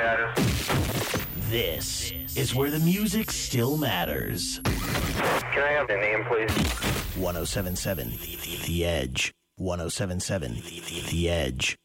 This is where the music still matters. Can I have the name, please? 1077 The Edge. 1077 The Edge.